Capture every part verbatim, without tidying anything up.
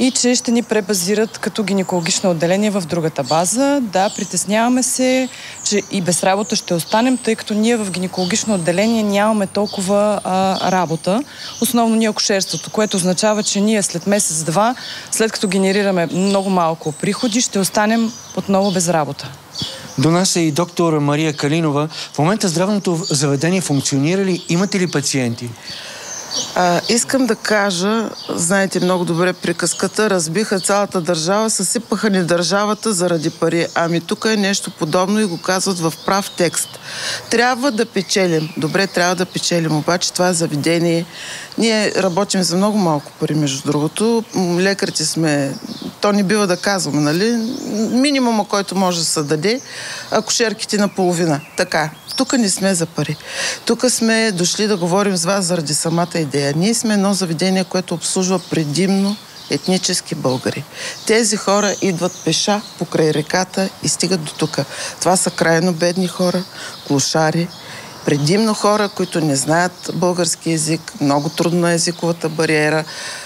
и че ще ни пребазират като гинекологично отделение в другата база. Да, притесняваме се, че и без работа ще останем, тъй като ние в гинекологично отделение нямаме толкова а, работа. Основно ние акушерството, което означава, че ние след месец-два, след като генерираме много малко приходи, ще останем отново без работа. До нас е и доктор Мария Калинова. В момента здравното заведение функционира ли? Имате ли пациенти? А, искам да кажа, знаете много добре приказката, разбиха цялата държава, съсипаха ни държавата заради пари. Ами тук е нещо подобно и го казват в прав текст. Трябва да печелим. Добре, трябва да печелим, обаче това е заведение. Ние работим за много малко пари, между другото. Лекарите сме, то не бива да казваме, нали? Минимума, който може да се даде, акушерките наполовина. Така. Тук не сме за пари. Тук сме дошли да говорим с вас заради самата идея. Ние сме едно заведение, което обслужва предимно етнически българи. Тези хора идват пеша покрай реката и стигат до тук. Това са крайно бедни хора, клошари, предимно хора, които не знаят български език, много трудно е езиковата бариера.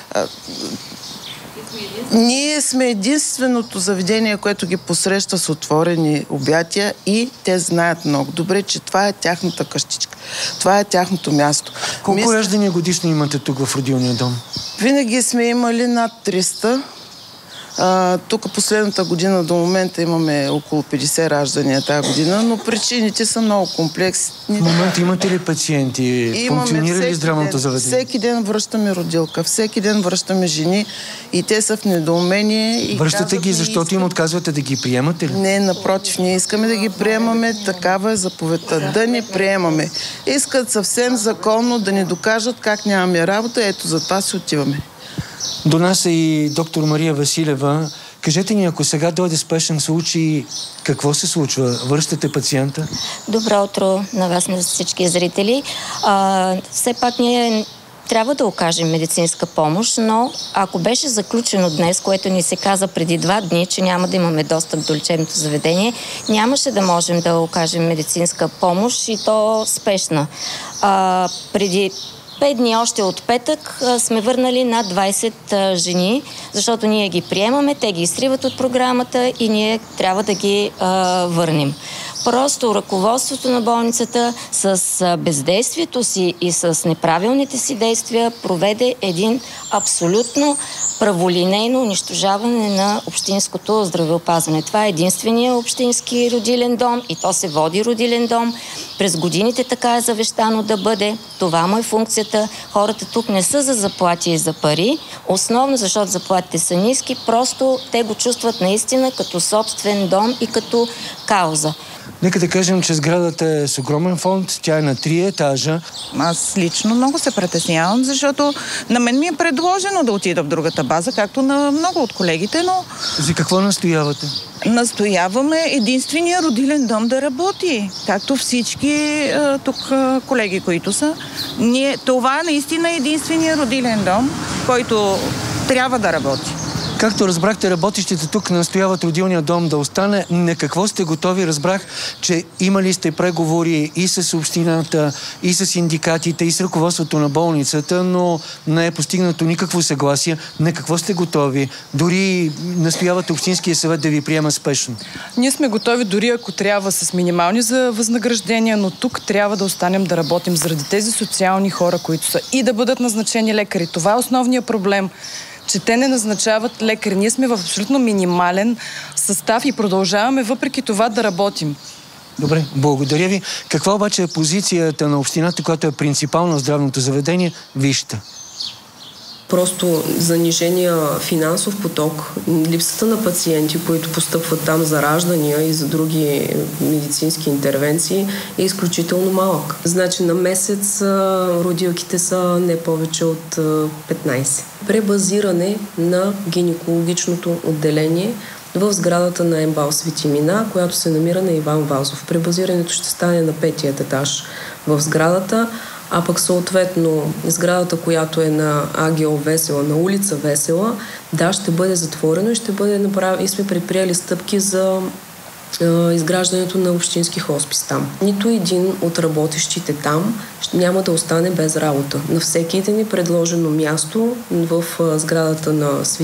Ние сме единственото заведение, което ги посреща с отворени обятия и те знаят много добре, че това е тяхната къщичка. Това е тяхното място. Колко Мисля... раждания годишно имате тук в родилния дом? Винаги сме имали над триста. А, тук последната година до момента имаме около петдесет раждания тази година, но причините са много комплексни. В момента имате ли пациенти? Имаме. Функционира ли здравното ден, заведение? Всеки ден връщаме родилка, всеки ден връщаме жени и те са в недоумение. И Връщате ги, защото искам... им отказвате да ги приемате ли? Не, напротив, ние искаме да ги приемаме, такава е заповедта, да ни приемаме. Искат съвсем законно да ни докажат как нямаме работа, ето за това си отиваме. До нас е и доктор Мария Василева. Кажете ни, ако сега дойде спешен случай, какво се случва? Връщате пациента? Добро утро на вас, на всички зрители. А, все пак ние трябва да окажем медицинска помощ, но ако беше заключено днес, което ни се каза преди два дни, че няма да имаме достъп до лечебното заведение, нямаше да можем да окажем медицинска помощ и то спешна. А, преди Пет дни още от петък сме върнали над двайсет жени, защото ние ги приемаме, те ги изтриват от програмата и ние трябва да ги а, върнем. Просто ръководството на болницата с бездействието си и с неправилните си действия проведе един абсолютно праволинейно унищожаване на общинското здравеопазване. Това е единствения общински родилен дом и то се води родилен дом. През годините така е завещано да бъде. Това му е функцията. Хората тук не са за заплати и за пари, основно защото заплатите са ниски, просто те го чувстват наистина като собствен дом и като кауза. Нека да кажем, че сградата е с огромен фонд, тя е на три етажа. Аз лично много се притеснявам, защото на мен ми е предложено да отида в другата база, както на много от колегите, но... За какво настоявате? Настояваме единствения родилен дом да работи, както всички тук колеги, които са. Ние, това наистина е единствения родилен дом, който трябва да работи. Както разбрахте, работещите тук настояват родилния дом да остане. На какво сте готови? Разбрах, че имали сте преговори и с общината, и с синдикатите, и с ръководството на болницата, но не е постигнато никакво съгласие. На какво сте готови? Дори настоявате Общинския съвет да ви приема спешно. Ние сме готови дори ако трябва с минимални за възнаграждения, но тук трябва да останем да работим заради тези социални хора, които са и да бъдат назначени лекари. Това е основният проблем, че те не назначават лекари. Ние сме в абсолютно минимален състав и продължаваме въпреки това да работим. Добре, благодаря ви. Каква обаче е позицията на общината, която е принципал на здравното заведение? Вижте. Просто занижения финансов поток, липсата на пациенти, които постъпват там за раждания и за други медицински интервенции, е изключително малък. Значи на месец родилките са не повече от петнайсет. Пребазиране на гинекологичното отделение в сградата на МБАЛ Свети Мина, която се намира на Иван Вазов. Пребазирането ще стане на петият етаж в сградата, а пък съответно сградата, която е на АГО Весела, на улица Весела, да, ще бъде затворено и ще бъде направено и сме предприели стъпки за е, изграждането на общински хоспис там. Нито един от работещите там няма да остане без работа. На всеки един е предложено място в сградата на Свети